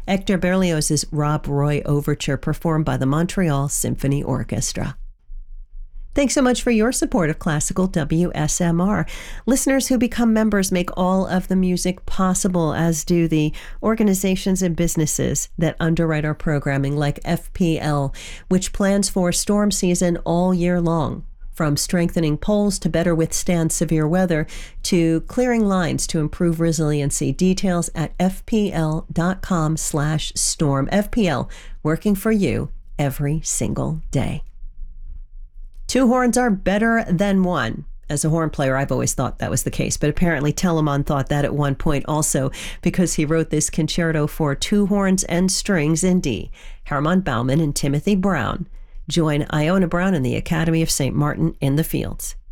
Hector Berlioz's Rob Roy Overture, performed by the Montreal Symphony Orchestra. Thanks so much for your support of Classical WSMR. Listeners who become members make all of the music possible, as do the organizations and businesses that underwrite our programming, like FPL, which plans for storm season all year long. From strengthening poles to better withstand severe weather, to clearing lines to improve resiliency. Details at fpl.com/storm. FPL, working for you every single day. Two horns are better than one. As a horn player, I've always thought that was the case, but apparently Telemann thought that at one point also, because he wrote this concerto for two horns and strings in D. Hermann Baumann and Timothy Brown. Join Iona Brown and the Academy of St. Martin in the Fields.